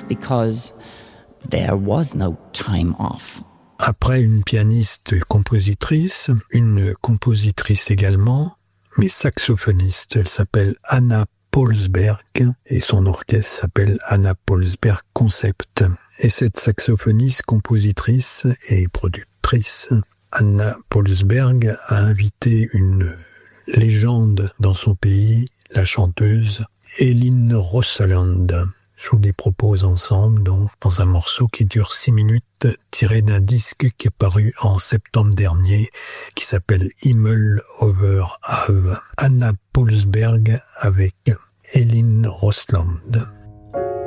because there was no time off. Après une pianiste-compositrice, une compositrice également, mais saxophoniste, elle s'appelle Anna Paulsberg et son orchestre s'appelle Anna Paulsberg Concept. Et cette saxophoniste, compositrice et productrice, Anna Paulsberg a invité une légende dans son pays, la chanteuse Elin Rosseland. Je vous les propose ensemble donc, dans un morceau qui dure 6 minutes, tiré d'un disque qui est paru en septembre dernier, qui s'appelle Himmel over Have. Anna Paulsberg avec Elin Rosseland.